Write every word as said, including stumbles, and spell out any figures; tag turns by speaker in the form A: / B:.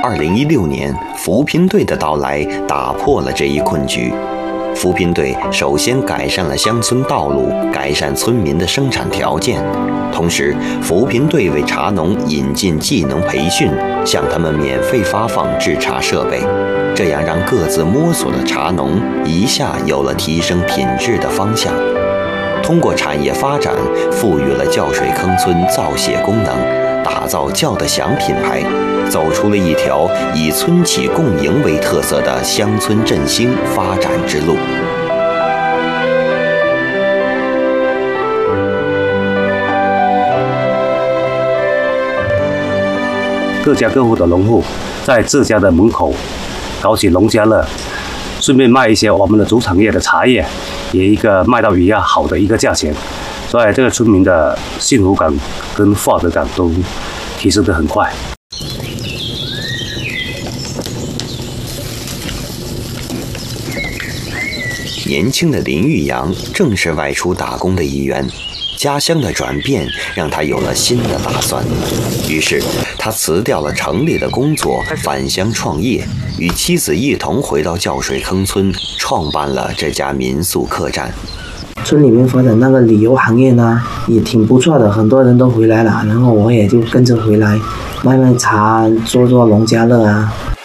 A: 二零一六年，扶贫队的到来打破了这一困局。扶贫队首先改善了乡村道路，改善村民的生产条件，同时扶贫队为茶农引进技能培训，向他们免费发放制茶设备，这样让各自摸索的茶农一下有了提升品质的方向。通过产业发展，赋予了酵水坑村造血功能，打造酵得响品牌，走出了一条以村企共赢为特色的乡村振兴发展之路。
B: 各家各户的农户在自家的门口搞起农家乐，顺便卖一些我们的主产业的茶叶，也一个卖到比较好的一个价钱，所以这个村民的幸福感跟获得感都提升得很快。
A: 年轻的林玉阳正是外出打工的一员，家乡的转变让他有了新的打算，于是他辞掉了城里的工作，返乡创业，与妻子一同回到酵水坑村，创办了这家民宿客栈。
C: 村里面发展那个旅游行业呢，也挺不错的，很多人都回来了，然后我也就跟着回来，卖卖茶，做做农家乐啊，